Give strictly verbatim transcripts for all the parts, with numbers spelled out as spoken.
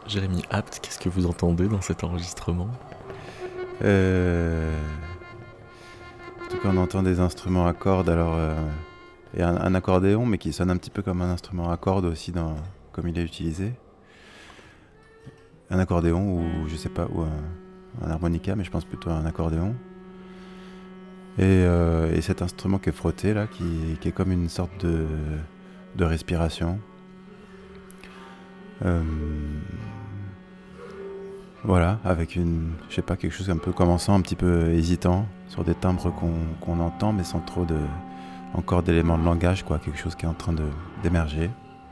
Jérémy Apt, qu'est-ce que vous entendez dans cet enregistrement ? Euh... En tout cas, on entend des instruments à cordes, alors euh... et un, un accordéon, mais qui sonne un petit peu comme un instrument à cordes aussi, dans... comme il est utilisé. Un accordéon ou je sais pas, ou un, un harmonica, mais je pense plutôt à un accordéon. Et, euh... et cet instrument qui est frotté là, qui, qui est comme une sorte de, de respiration. Euh... Voilà, avec une, je sais pas, quelque chose un peu commençant, un petit peu hésitant, sur des timbres qu'on, qu'on entend, mais sans trop de, encore d'éléments de langage, quoi, quelque chose qui est en train de, d'émerger.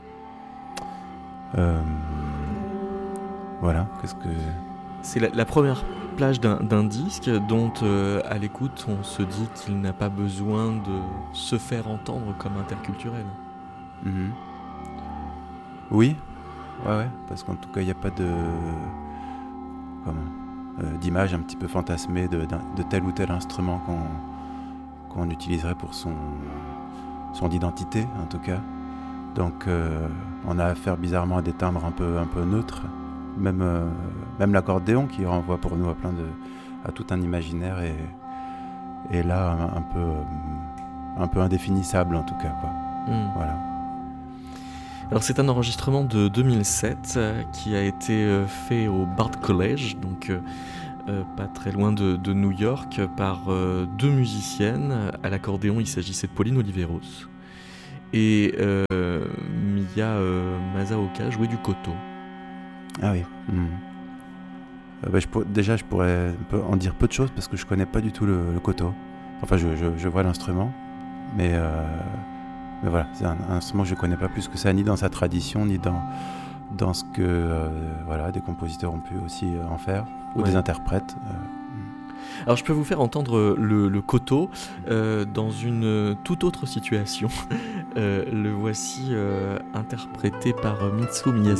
Euh, voilà, qu'est-ce que... C'est la, la première plage d'un, d'un disque dont, euh, à l'écoute, on se dit qu'il n'a pas besoin de se faire entendre comme interculturel. Mm-hmm. Oui, ouais, ouais, parce qu'en tout cas, il n'y a pas de... Comment euh, d'image un petit peu fantasmée de, de tel ou tel instrument qu'on, qu'on utiliserait pour son, son identité, en tout cas. Donc euh, on a affaire bizarrement à des timbres un peu, un peu neutres, même, euh, même l'accordéon qui renvoie pour nous à, plein de, à tout un imaginaire et, et là un, un, peu, un peu indéfinissable en tout cas, quoi. Mmh. Voilà. Alors c'est un enregistrement de deux mille sept euh, qui a été euh, fait au Bard College, donc euh, euh, pas très loin de, de New York, par euh, deux musiciennes. À l'accordéon, il s'agissait de Pauline Oliveros. Et euh, Mia euh, Masaoka jouait du koto. Ah oui. Mmh. Euh, bah, je pour... Déjà, je pourrais en dire peu de choses parce que je connais pas du tout le, le koto. Enfin, je, je, je vois l'instrument, mais... Euh... Mais voilà, c'est un, un instrument que je ne connais pas plus que ça, ni dans sa tradition, ni dans, dans ce que euh, voilà, des compositeurs ont pu aussi euh, en faire, ou ouais. Des interprètes. Euh. Alors je peux vous faire entendre le, le koto euh, dans une toute autre situation. euh, le voici euh, interprété par Mitsuo Miyazaki.